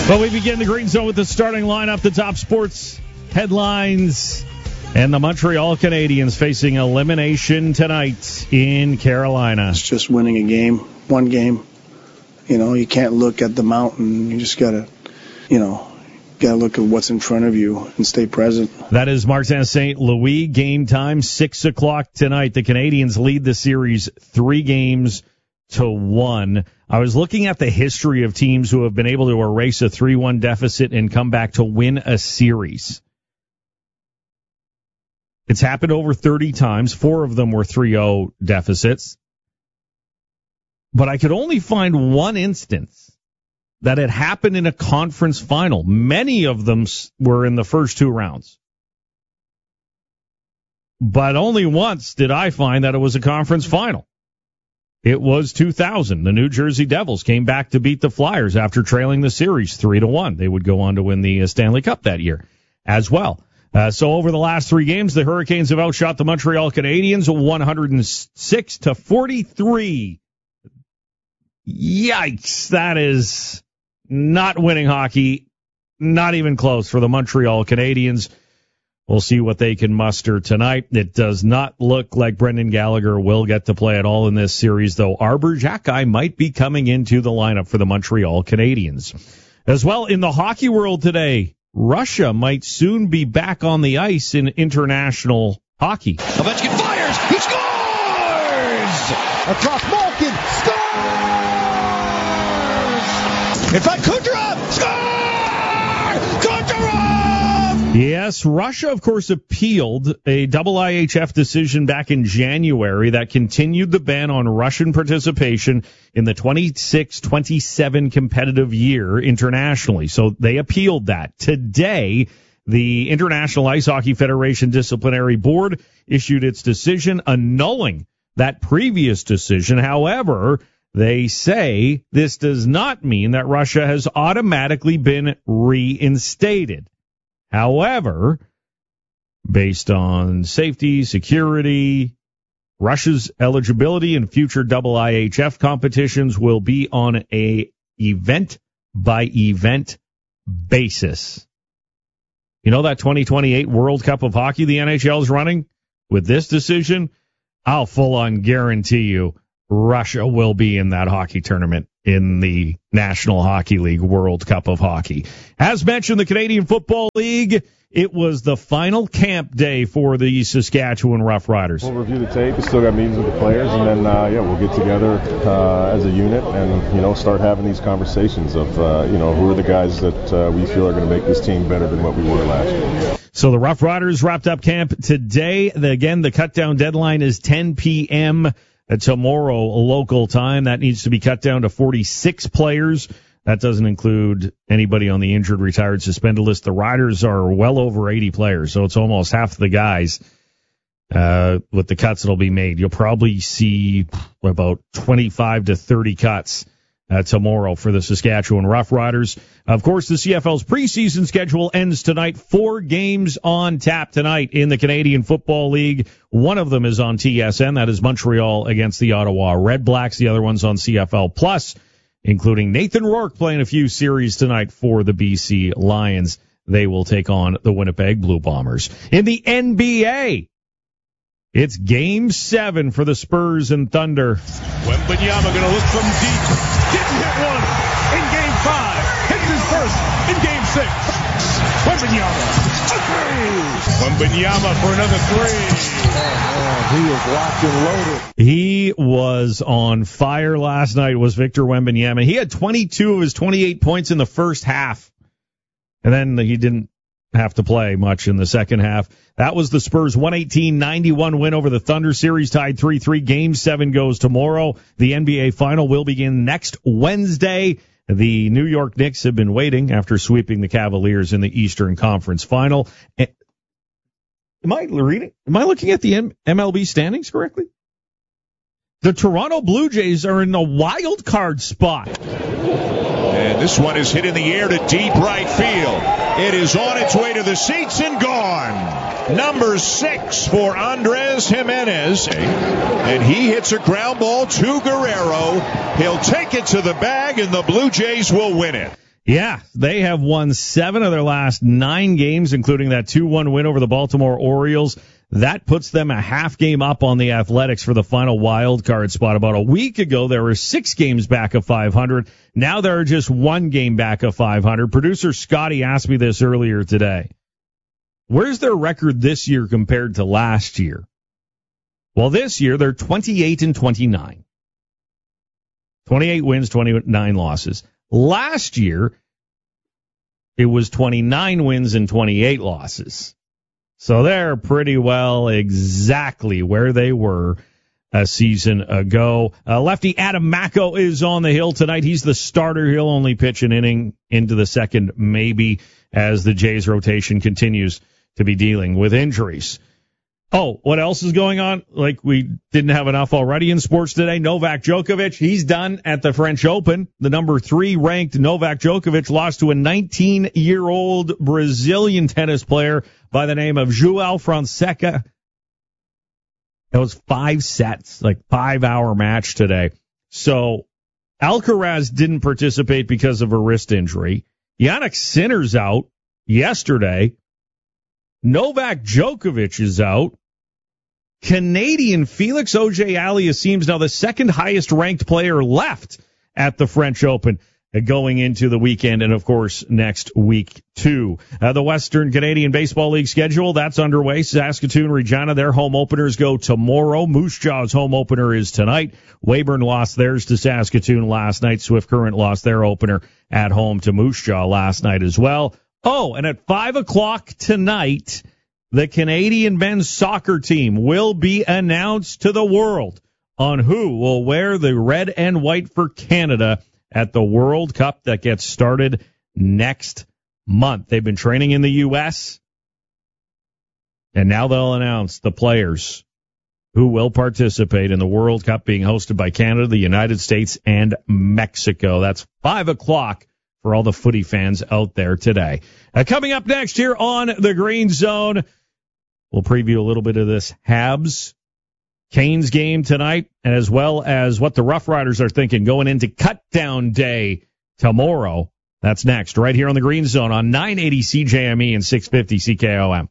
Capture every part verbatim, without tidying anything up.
Well, we begin the Green Zone with the starting lineup, the top sports headlines, and the Montreal Canadiens facing elimination tonight in Carolina. It's just winning a game, one game. You know, you can't look at the mountain. You just got to, you know, got to look at what's in front of you and stay present. That is Martin Saint Louis. Game time, six o'clock tonight. The Canadiens lead the series three games to one. I was looking at the history of teams who have been able to erase a three one deficit and come back to win a series. It's happened over thirty times. Four of them were three oh deficits. But I could only find one instance that had happened in a conference final. Many of them were in the first two rounds. But only once did I find that it was a conference final. It was two thousand. The New Jersey Devils came back to beat the Flyers after trailing the series three to one. They would go on to win the Stanley Cup that year as well. Uh, so over the last three games, the Hurricanes have outshot the Montreal Canadiens one oh six to forty-three. Yikes. That is not winning hockey. Not even close for the Montreal Canadiens. We'll see what they can muster tonight. It does not look like Brendan Gallagher will get to play at all in this series, though Arbor Xhekaj might be coming into the lineup for the Montreal Canadiens. As well, in the hockey world today, Russia might soon be back on the ice in international hockey. Ovechkin fires! He scores! Across Malkin! Scores! In front, Kucherov! Score! Kucherov! Yes, Russia, of course, appealed a double I H F decision back in January that continued the ban on Russian participation in the twenty-six twenty-seven competitive year internationally. So they appealed that. Today, the International Ice Hockey Federation Disciplinary Board issued its decision annulling that previous decision. However, they say this does not mean that Russia has automatically been reinstated. However, based on safety, security, Russia's eligibility in future double I H F competitions will be on a event-by-event basis. You know that twenty twenty-eight World Cup of Hockey the N H L is running? With this decision, I'll full-on guarantee you Russia will be in that hockey tournament in the National Hockey League World Cup of Hockey. As mentioned, the Canadian Football League, it was the final camp day for the Saskatchewan Roughriders. We'll review the tape. We still got meetings with the players, and then, uh, yeah, we'll get together uh, as a unit and, you know, start having these conversations of, uh, you know, who are the guys that uh, we feel are going to make this team better than what we were last year. So the Roughriders wrapped up camp today. The, again, the cut-down deadline is ten p.m. tomorrow local time. That needs to be cut down to forty-six players. That doesn't include anybody on the injured, retired, suspended list. The Riders are well over eighty players, so it's almost half the guys uh, with the cuts that'll be made. You'll probably see about twenty-five to thirty cuts uh, tomorrow for the Saskatchewan Roughriders. Of course, the C F L's preseason schedule ends tonight. Four games on tap tonight in the Canadian Football League. One of them is on T S N. That is Montreal against the Ottawa Redblacks. The other one's on C F L Plus, including Nathan Rourke playing a few series tonight for the B C Lions. They will take on the Winnipeg Blue Bombers. In the N B A, it's Game seven for the Spurs and Thunder. Wembanyama going to look from deep. Didn't hit one in Game five. Hits his first in Game six. Wembanyama, a three. Wembanyama for another three. Oh, man, he is locked and loaded. He was on fire last night, was Victor Wembanyama. He had twenty-two of his twenty-eight points in the first half, and then he didn't have to play much in the second half. That was the Spurs' one eighteen ninety-one win over the Thunder. Series tied three three. Game seven goes tomorrow. The N B A final will begin next Wednesday. The New York Knicks have been waiting after sweeping the Cavaliers in the Eastern Conference final. Am I reading? Am I looking at the M- MLB standings correctly? The Toronto Blue Jays are in a wild card spot. And this one is hit in the air to deep right field. It is on its way to the seats and gone. Number six for Andres Jimenez. And he hits a ground ball to Guerrero. He'll take it to the bag, and the Blue Jays will win it. Yeah, they have won seven of their last nine games, including that two one win over the Baltimore Orioles. That puts them a half game up on the Athletics for the final wild card spot. About a week ago, there were six games back of five hundred. Now there are just one game back of five hundred. Producer Scotty asked me this earlier today. Where's their record this year compared to last year? Well, this year they're twenty-eight and twenty-nine. twenty-eight wins, twenty-nine losses. Last year, it was twenty-nine wins and twenty-eight losses. So they're pretty well exactly where they were a season ago. Uh, lefty Adam Macko is on the hill tonight. He's the starter. He'll only pitch an inning into the second, maybe, as the Jays rotation continues to be dealing with injuries. Oh, what else is going on? Like we didn't have enough already in sports today. Novak Djokovic, he's done at the French Open. The number three ranked Novak Djokovic lost to a nineteen-year-old Brazilian tennis player by the name of João Fonseca. It was five sets, like five-hour match today. So Alcaraz didn't participate because of a wrist injury. Jannik Sinner's out yesterday. Novak Djokovic is out. Canadian Felix Auger-Aliassime's now the second highest ranked player left at the French Open going into the weekend and, of course, next week, too. Uh, the Western Canadian Baseball League schedule, that's underway. Saskatoon, Regina, their home openers go tomorrow. Moose Jaw's home opener is tonight. Weyburn lost theirs to Saskatoon last night. Swift Current lost their opener at home to Moose Jaw last night as well. Oh, and at five o'clock tonight, the Canadian men's soccer team will be announced to the world on who will wear the red and white for Canada at the World Cup that gets started next month. They've been training in the U S, and now they'll announce the players who will participate in the World Cup being hosted by Canada, the United States, and Mexico. That's five o'clock for all the footy fans out there today. Uh, coming up next here on the Green Zone, we'll preview a little bit of this Habs Canes game tonight, as well as what the Rough Riders are thinking going into Cutdown Day tomorrow. That's next, right here on the Green Zone on nine eighty C J M E and six fifty C K O M.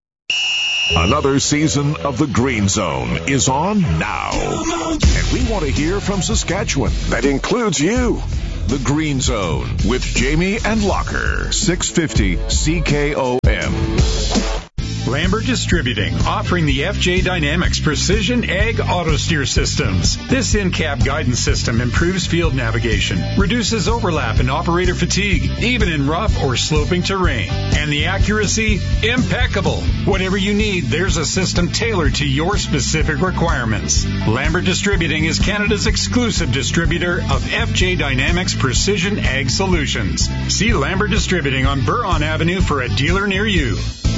Another season of the Green Zone is on now. And we want to hear from Saskatchewan. That includes you. The Green Zone with Jamie and Locker. six fifty C K O M. Lambert Distributing, offering the F J Dynamics Precision Ag Auto Steer Systems. This in-cab guidance system improves field navigation, reduces overlap and operator fatigue, even in rough or sloping terrain. And the accuracy, impeccable. Whatever you need, there's a system tailored to your specific requirements. Lambert Distributing is Canada's exclusive distributor of F J Dynamics Precision Ag Solutions. See Lambert Distributing on Buron Avenue for a dealer near you.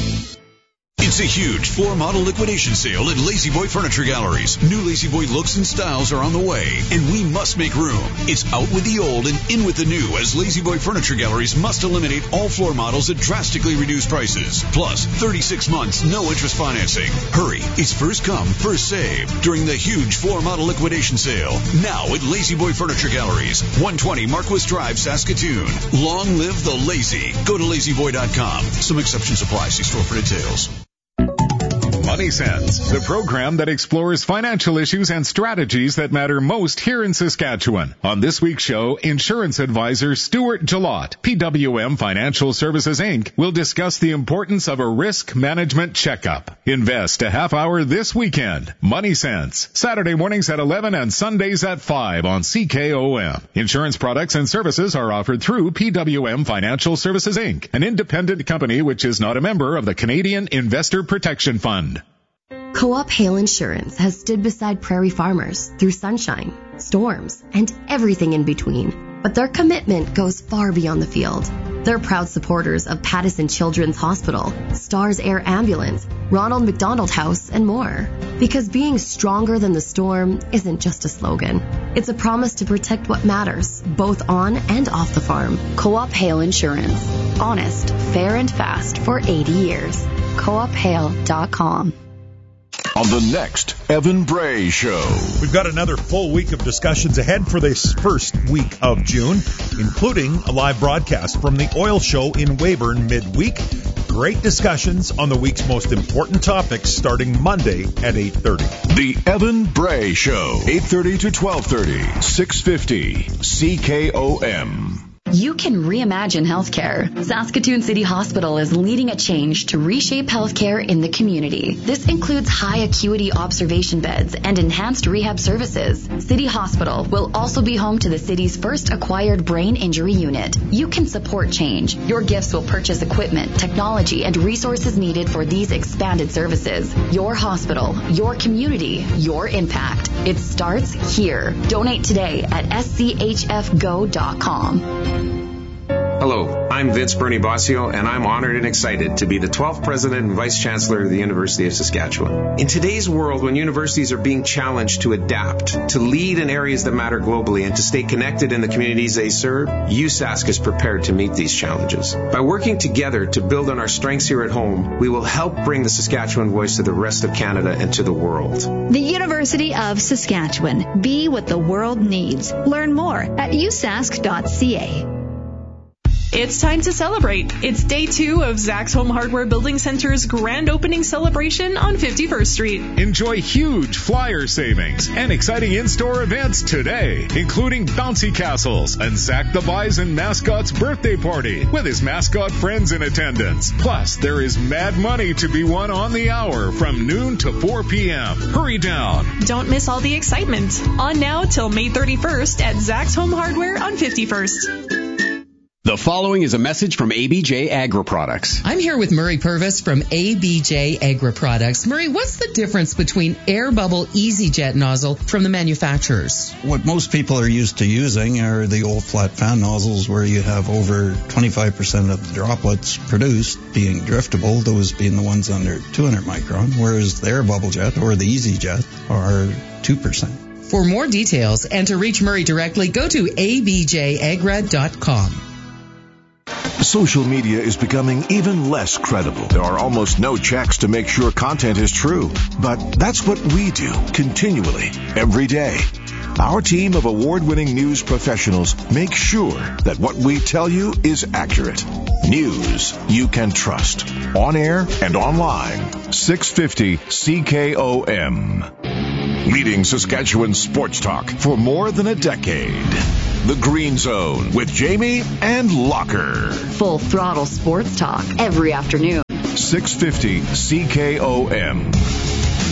It's a huge floor model liquidation sale at Lazy Boy Furniture Galleries. New Lazy Boy looks and styles are on the way, and we must make room. It's out with the old and in with the new, as Lazy Boy Furniture Galleries must eliminate all floor models at drastically reduced prices. Plus, thirty-six months, no interest financing. Hurry, it's first come, first save during the huge floor model liquidation sale. Now at Lazy Boy Furniture Galleries, one twenty Marquis Drive, Saskatoon. Long live the lazy. Go to lazy boy dot com. Some exceptions apply. See store for details. Money Sense, the program that explores financial issues and strategies that matter most here in Saskatchewan. On this week's show, insurance advisor Stuart Jalot, P W M Financial Services Incorporated, will discuss the importance of a risk management checkup. Invest a half hour this weekend. Money Sense, Saturday mornings at eleven and Sundays at five on C K O M. Insurance products and services are offered through P W M Financial Services Incorporated, an independent company which is not a member of the Canadian Investor Protection Fund. Co-op Hail Insurance has stood beside prairie farmers through sunshine, storms, and everything in between. But their commitment goes far beyond the field. They're proud supporters of Pattison Children's Hospital, Stars Air Ambulance, Ronald McDonald House, and more. Because being stronger than the storm isn't just a slogan. It's a promise to protect what matters, both on and off the farm. Co-op Hail Insurance. Honest, fair, and fast for eighty years. co op hail dot com. on the next Evan Bray Show. We've got another full week of discussions ahead for this first week of June, including a live broadcast from the Oil Show in Weyburn midweek. Great discussions on the week's most important topics starting Monday at eight thirty. The Evan Bray Show, eight thirty to twelve thirty, six fifty C K O M. You can reimagine healthcare. Saskatoon City Hospital is leading a change to reshape healthcare in the community. This includes high acuity observation beds and enhanced rehab services. City Hospital will also be home to the city's first acquired brain injury unit. You can support change. Your gifts will purchase equipment, technology, and resources needed for these expanded services. Your hospital, your community, your impact. It starts here. Donate today at s c h f go dot com. Hello, I'm Vince Bernie Bossio, and I'm honored and excited to be the twelfth President and Vice Chancellor of the University of Saskatchewan. In today's world, when universities are being challenged to adapt, to lead in areas that matter globally, and to stay connected in the communities they serve, U S A S C is prepared to meet these challenges. By working together to build on our strengths here at home, we will help bring the Saskatchewan voice to the rest of Canada and to the world. The University of Saskatchewan. Be what the world needs. Learn more at u s a s c dot c a. It's time to celebrate. It's day two of Zach's Home Hardware Building Center's grand opening celebration on fifty-first Street. Enjoy huge flyer savings and exciting in-store events today, including bouncy castles and Zach the Bison mascot's birthday party with his mascot friends in attendance. Plus, there is mad money to be won on the hour from noon to four p.m. Hurry down. Don't miss all the excitement. On now till May thirty-first at Zach's Home Hardware on fifty-first. The following is a message from A B J Agri Products. I'm here with Murray Purvis from A B J Agri Products. Murray, what's the difference between Air Bubble EasyJet nozzle from the manufacturers? What most people are used to using are the old flat fan nozzles where you have over twenty-five percent of the droplets produced being driftable, those being the ones under two hundred micron, whereas the Air Bubble Jet or the EasyJet are two percent. For more details and to reach Murray directly, go to a b j agra dot com. Social media is becoming even less credible. There are almost no checks to make sure content is true. But that's what we do continually, every day. Our team of award-winning news professionals make sure that what we tell you is accurate. News you can trust. On air and online. six fifty C K O M. Leading Saskatchewan sports talk for more than a decade. The Green Zone with Jamie and Locker. Full throttle sports talk every afternoon. six fifty C K O M.